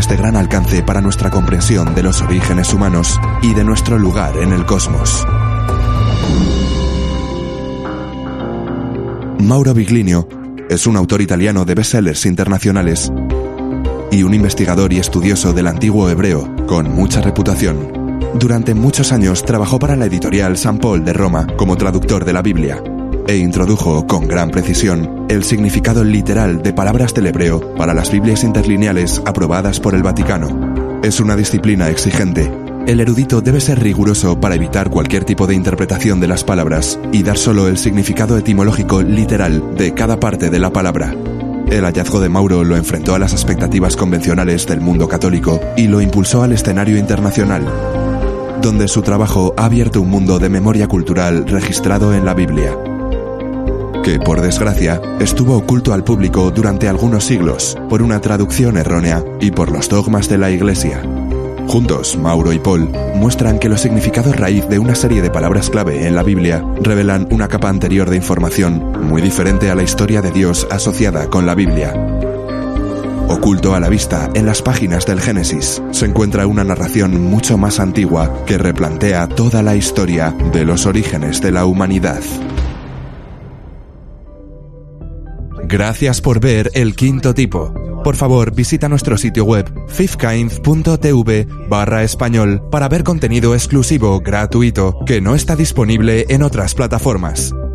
de gran alcance para nuestra comprensión de los orígenes humanos y de nuestro lugar en el cosmos. Mauro Biglinio es un autor italiano de bestsellers internacionales y un investigador y estudioso del antiguo hebreo con mucha reputación. Durante muchos años trabajó para la editorial San Paul de Roma como traductor de la Biblia e introdujo con gran precisión el significado literal de palabras del hebreo para las Biblias interlineales aprobadas por el Vaticano. Es una disciplina exigente. El erudito debe ser riguroso para evitar cualquier tipo de interpretación de las palabras y dar solo el significado etimológico literal de cada parte de la palabra. El hallazgo de Mauro lo enfrentó a las expectativas convencionales del mundo católico y lo impulsó al escenario internacional, donde su trabajo ha abierto un mundo de memoria cultural registrado en la Biblia, que por desgracia estuvo oculto al público durante algunos siglos por una traducción errónea y por los dogmas de la Iglesia. Juntos, Mauro y Paul muestran que los significados raíz de una serie de palabras clave en la Biblia revelan una capa anterior de información muy diferente a la historia de Dios asociada con la Biblia. Oculto a la vista en las páginas del Génesis se encuentra una narración mucho más antigua que replantea toda la historia de los orígenes de la humanidad. Gracias por ver El Quinto Tipo. Por favor, visita nuestro sitio web fifthkind.tv/español para ver contenido exclusivo gratuito que no está disponible en otras plataformas.